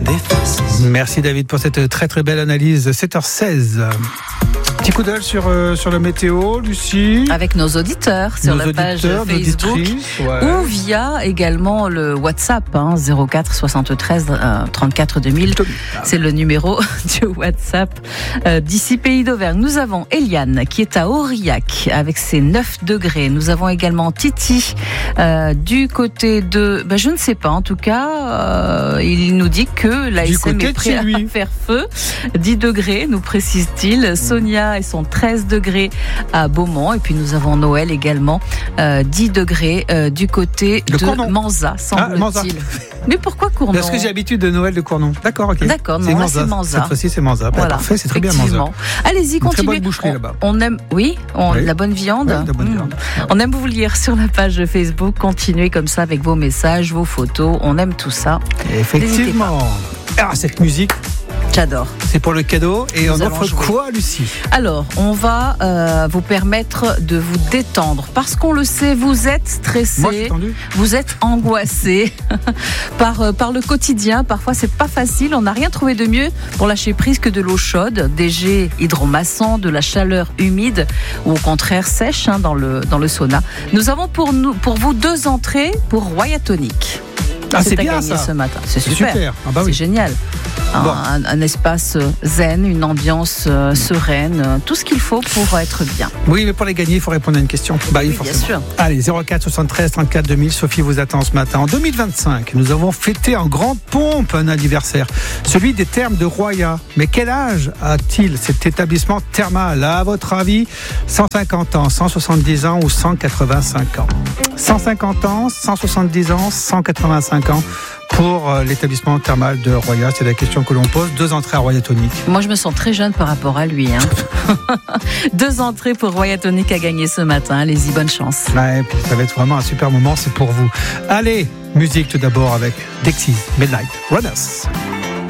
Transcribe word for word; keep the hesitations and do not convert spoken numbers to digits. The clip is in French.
Merci David pour cette très très belle analyse. sept heures seize. Petit coup d'œil sur, euh, sur la météo, Lucie. Avec nos auditeurs sur nos la page Facebook ouais. ou via également le WhatsApp hein, zéro quatre soixante-treize trente-quatre deux mille. C'est le numéro du WhatsApp euh, d'ici Pays d'Auvergne. Nous avons Eliane qui est à Aurillac avec ses neuf degrés. Nous avons également Titi euh, du côté de... Ben, je ne sais pas, en tout cas, euh, il nous dit que l'A S M est prêt à faire feu. dix degrés, nous précise-t-il. Sonia et son treize degrés à Beaumont. Et puis nous avons Noël également, euh, dix degrés euh, du côté de, de Cournon. Manza, semble-t-il. Ah, mais pourquoi Cournon ? Parce que j'ai l'habitude de Noël de Cournon. D'accord, ok. D'accord, non, c'est là Manza. c'est Manza. Cette fois-ci c'est Manza. Bah, voilà. Parfait, c'est très bien Manza. Allez-y, continuez. Très bonne boucherie on, là-bas. On aime, oui, on, oui. La bonne viande. Oui, la bonne viande. Mmh. On aime vous lire sur la page Facebook. Continuez comme ça avec vos messages, vos photos. On aime tout ça. Effectivement. Ah, cette musique. J'adore. C'est pour le cadeau. Et Nous on offre jouer. quoi, Lucie ? Alors, on va euh, vous permettre de vous détendre. Parce qu'on le sait, vous êtes stressé. Moi, je suis tendu. Vous êtes angoissé par, euh, par le quotidien. Parfois, c'est pas facile. On n'a rien trouvé de mieux pour lâcher prise que de l'eau chaude, des jets hydromassants, de la chaleur humide ou au contraire sèche hein, dans, le, dans le sauna. Nous avons pour, nous, pour vous deux entrées pour Roya Tonic. Ah, c'est, c'est bien ça. ce matin. C'est, c'est super. super. Ah bah oui. C'est génial. Bon. Un, un espace zen, une ambiance euh, sereine, tout ce qu'il faut pour être bien. Oui, mais pour les gagner, il faut répondre à une question. Bah oui, oui forcément. Bien sûr. Allez, zéro quatre soixante-treize trente-quatre deux mille. Sophie vous attend ce matin. En deux mille vingt-cinq, nous avons fêté en grande pompe un anniversaire, celui des thermes de Roya. Mais quel âge a-t-il cet établissement thermal ? À votre avis, cent cinquante ans, cent soixante-dix ans ou cent quatre-vingt-cinq ans ? cent cinquante ans, cent soixante-dix ans, cent quatre-vingt-cinq ans pour l'établissement thermal de Roya. C'est la question que l'on pose. Deux entrées à Roya Tonic. Moi, je me sens très jeune par rapport à lui. Hein. Deux entrées pour Roya Tonic à gagner ce matin. Allez-y, bonne chance. Ouais, puis ça va être vraiment un super moment. C'est pour vous. Allez, musique tout d'abord avec Dexys Midnight Runners.